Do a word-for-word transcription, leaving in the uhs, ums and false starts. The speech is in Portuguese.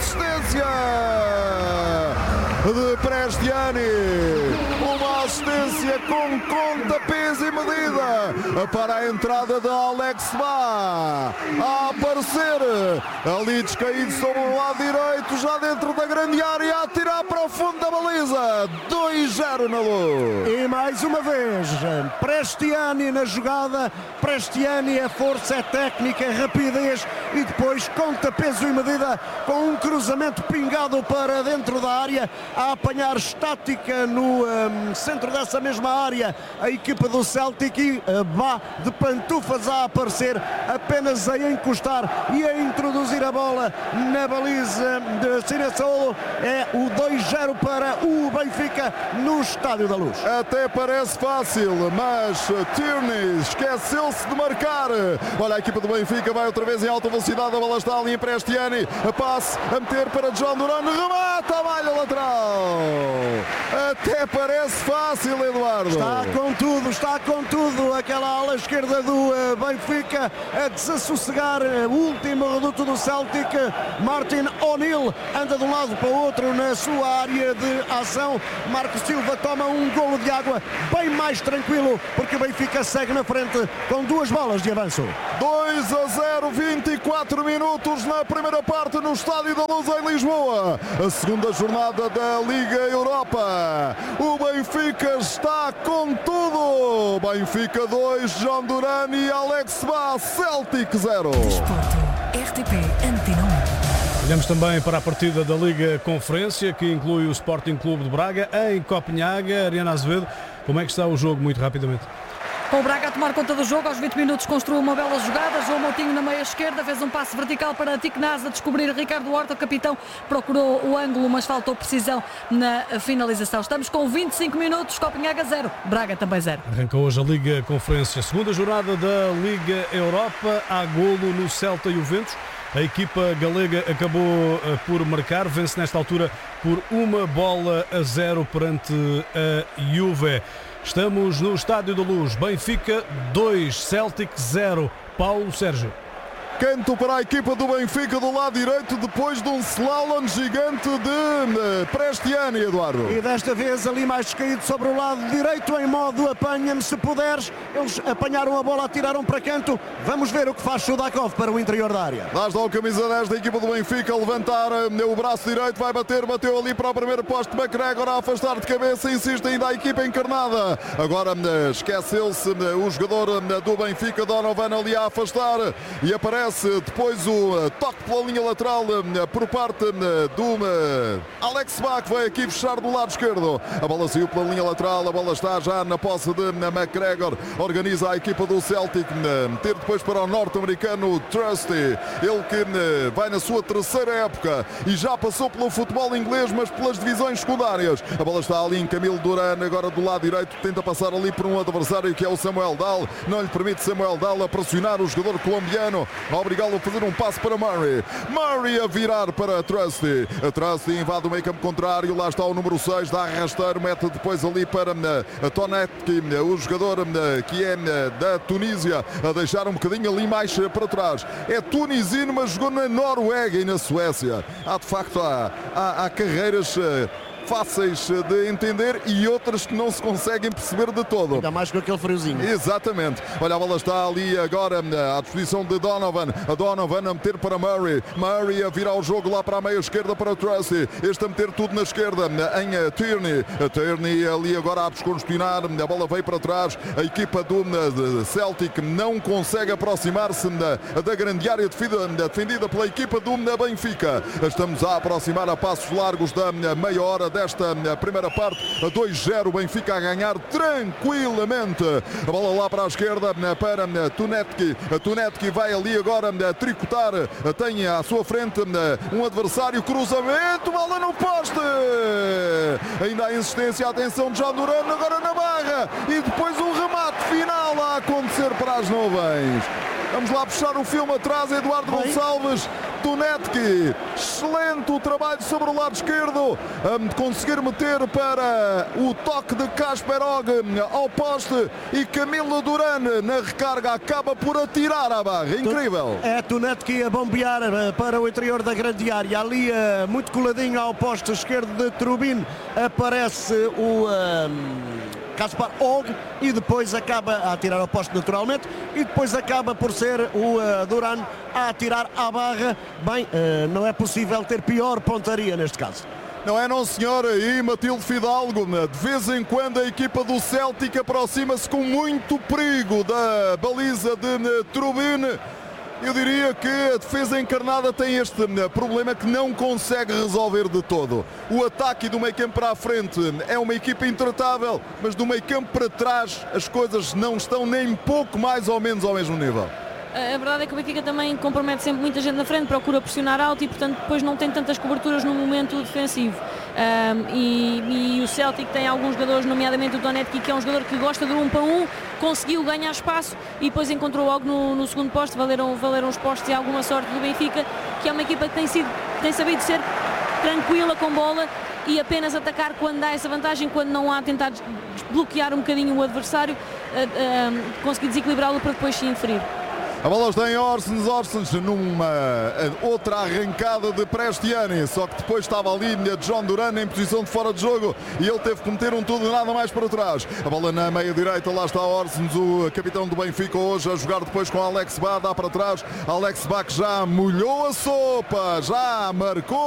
assistência de Prestiani, uma assistência com conta, peso e medida para a entrada de Alex Bá, a aparecer ali descaído sobre o lado direito, já dentro da grande área, a atirar para o fundo da baliza. Dois zero na Luz. E mais uma vez Prestiani na jogada. Prestiani, a força, é técnica, é rapidez e depois conta, peso e medida, com um cruzamento pingado para dentro da área, a apanhar estática no um, centro dessa mesma área a equipa do Celtic, e Bá de pantufas a aparecer, apenas a encostar e a introduzir a bola na baliza de Sinassolo. É o dois zero para o Benfica no Estádio da Luz. Até parece fácil, mas Tierney esqueceu-se de marcar. Olha, a equipa do Benfica vai outra vez em alta velocidade, a bola está ali em Prestiani, a passe, a meter para João Duran, remata a malha lateral. Até parece fácil, Eduardo. Está com tudo, está com tudo. Aquela ala esquerda do Benfica a desassossegar o último reduto do Celtic. Martin O'Neill anda de um lado para o outro na sua área de ação. Marco Silva toma um golo de água bem mais tranquilo, porque o Benfica segue na frente com duas bolas de avanço. dois a zero, vinte e quatro minutos na primeira parte no Estádio da Luz em Lisboa. A segunda jornada da Liga Europa. O Benfica está com tudo. Benfica dois, João Duran e Alex Bá. Celtic zero. Desporto, R T P Antena um. Olhamos também para a partida da Liga Conferência, que inclui o Sporting Clube de Braga em Copenhague. Ariana Azevedo, como é que está o jogo, muito rapidamente? Com o Braga a tomar conta do jogo, aos vinte minutos construiu uma bela jogada. João Moutinho na meia esquerda fez um passe vertical para Tiknaz a descobrir Ricardo Horta. O capitão procurou o ângulo, mas faltou precisão na finalização. Estamos com vinte e cinco minutos, Copenhague zero, Braga também zero. Arranca hoje a Liga Conferência, segunda jornada da Liga Europa. Há golo no Celta Juventus. A equipa galega acabou por marcar, vence nesta altura por uma bola a zero perante a Juve. Estamos no Estádio da Luz. Benfica dois, Celtic zero. Paulo Sérgio. Canto para a equipa do Benfica do lado direito, depois de um slalom gigante de Prestiani, Eduardo. E desta vez ali mais descaído sobre o lado direito, em modo apanha-me se puderes. Eles apanharam a bola, atiraram para canto. Vamos ver o que faz Sudakov para o interior da área. Lá está o camisa dez da equipa do Benfica a levantar o braço direito, vai bater, bateu ali para o primeiro poste. McGregor a afastar de cabeça, insiste ainda a equipa encarnada. Agora esqueceu-se o jogador do Benfica, Donovan, ali a afastar, e aparece depois o toque pela linha lateral por parte do Alex Bá, que vai aqui fechar do lado esquerdo. A bola saiu pela linha lateral, a bola está já na posse de McGregor. Organiza a equipa do Celtic, meter depois para o norte-americano Trusty, ele que vai na sua terceira época e já passou pelo futebol inglês, mas pelas divisões secundárias. A bola está ali em Camilo Duran, agora do lado direito, tenta passar ali por um adversário que é o Samuel Dal, não lhe permite Samuel Dal a pressionar o jogador colombiano, a obrigá-lo a fazer um passe para Murray. Murray a virar para Trusty. A Trusty invade o meio campo contrário. Lá está o número seis, dá rasteiro, mete depois ali para a Tonetki, o jogador que é da Tunísia, a deixar um bocadinho ali mais para trás. É tunisino, mas jogou na Noruega e na Suécia. Há de facto há, há, há carreiras fáceis de entender e outras que não se conseguem perceber de todo. Ainda mais com aquele friozinho. Exatamente. Olha, a bola está ali agora à disposição de Donovan. A Donovan a meter para Murray. Murray a virar o jogo lá para a meia esquerda para o Trusty. Este a meter tudo na esquerda em Tierney. A Tierney ali agora a descongestionar. A bola veio para trás. A equipa do Celtic não consegue aproximar-se da grande área defendida pela equipa do Benfica. Estamos a aproximar a passos largos da meia hora desta primeira parte. A dois zero, Benfica a ganhar tranquilamente. A bola lá para a esquerda para Tonetki. A Tonetki vai ali agora tricotar. Tem à sua frente um adversário. Cruzamento, bola no poste. Ainda há insistência, atenção de João Duran agora na barra. E depois um remate final a acontecer para as nuvens. Vamos lá puxar o filme atrás, Eduardo Gonçalves. Tunetki. Excelente o trabalho sobre o lado esquerdo, a conseguir meter para o toque de Kasperov ao poste, e Camilo Duran na recarga acaba por atirar à barra. Incrível. É Tunetki a bombear para o interior da grande área, ali muito coladinho ao poste esquerdo de Trubin aparece o um... Kaspar Og, e depois acaba a atirar ao poste naturalmente, e depois acaba por ser o uh, Duran a atirar à barra. Bem, uh, não é possível ter pior pontaria neste caso. Não é, não senhor, e Matilde Fidalgo, de vez em quando a equipa do Celtic aproxima-se com muito perigo da baliza de Trubin. Eu diria que a defesa encarnada tem este problema que não consegue resolver de todo. O ataque do meio campo para a frente é uma equipa intratável, mas do meio campo para trás as coisas não estão nem pouco mais ou menos ao mesmo nível. A verdade é que o Benfica também compromete sempre muita gente na frente, procura pressionar alto e, portanto, depois não tem tantas coberturas no momento defensivo. Um, e, e o Celtic tem alguns jogadores, nomeadamente o Donetki, que é um jogador que gosta do um para um, conseguiu ganhar espaço e depois encontrou algo no, no segundo poste. Valeram, valeram os postes e alguma sorte do Benfica, que é uma equipa que tem, sido, tem sabido ser tranquila com bola e apenas atacar quando dá essa vantagem, quando não há, tentar desbloquear um bocadinho o adversário, uh, uh, conseguir desequilibrá-lo para depois se inferir. A bola está em Orsens, Orsens numa outra arrancada de Prestiani, só que depois estava ali John Duran em posição de fora de jogo e ele teve que meter um tudo e nada mais para trás. A bola na meia direita, lá está Orsens, o capitão do Benfica hoje, a jogar depois com Alex Ba, dá para trás. Alex Ba que já molhou a sopa, já marcou.